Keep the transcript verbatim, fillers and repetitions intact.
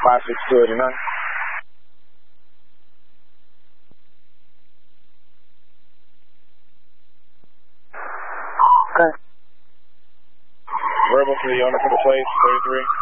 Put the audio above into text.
five six two eight nine. Okay. Verbal to the owner for the place, thirty-three.